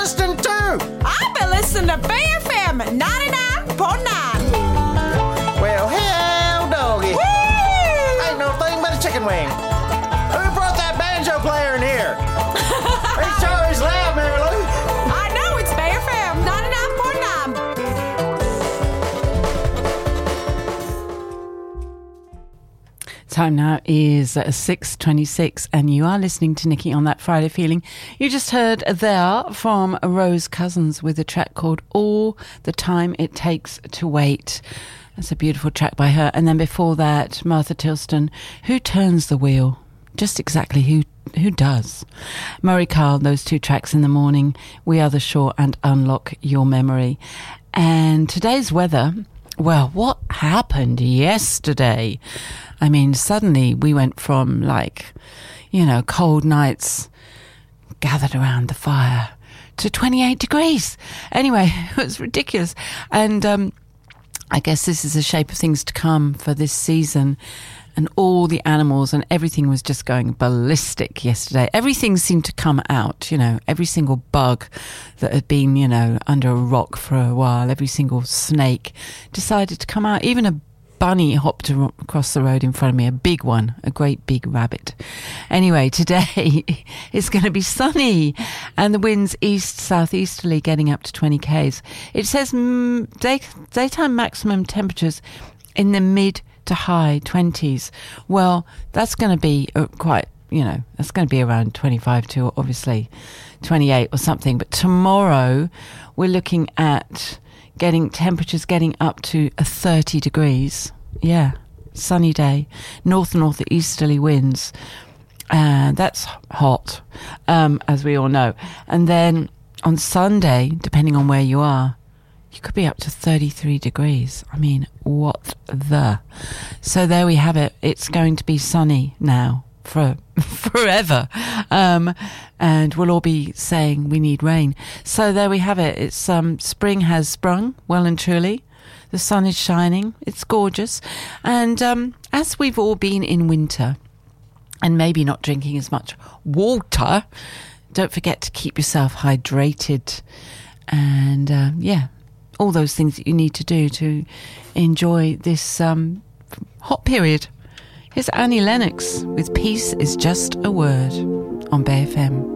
listening to? I've been listening to BFM 99.9. Well, hell, doggy. Woo! Ain't no thing but a chicken wing. Who brought that banjo player in here? He sure is loud, Mary Lou. I know, it's BFM 99.9. Time now is 6:26 and you are listening to Nikki on That Friday Feeling. You just heard there from Rose Cousins with a track called All the Time It Takes to Wait. That's a beautiful track by her. And then before that, Martha Tilston, Who Turns the Wheel? Just exactly who does? Murray Carl, those two tracks in the morning, We Are the Shore and Unlock Your Memory. And today's weather, well, what happened yesterday? I mean, suddenly we went from cold nights gathered around the fire to 28 degrees. Anyway, it was ridiculous. And I guess this is the shape of things to come for this season. And all the animals and everything was just going ballistic yesterday. Everything seemed to come out, every single bug that had been, under a rock for a while, every single snake decided to come out. Even a bunny hopped across the road in front of me, a big one, a great big rabbit. Anyway, today it's going to be sunny and the wind's east-southeasterly getting up to 20 k's. It says daytime maximum temperatures in the mid to high 20s. Well, that's going to be that's going to be around 25 to obviously 28 or something. But tomorrow we're looking at temperatures getting up to 30 degrees. Yeah, sunny day, northeasterly winds. That's hot, as we all know. And then on Sunday, depending on where you are, you could be up to 33 degrees. I mean, what the? So there we have it. It's going to be sunny now for forever. And we'll all be saying we need rain. So there we have it. It's spring has sprung well and truly. The sun is shining. It's gorgeous. And as we've all been in winter and maybe not drinking as much water, don't forget to keep yourself hydrated. And all those things that you need to do to enjoy this hot period. Here's Annie Lennox with Peace is Just a Word on BFM.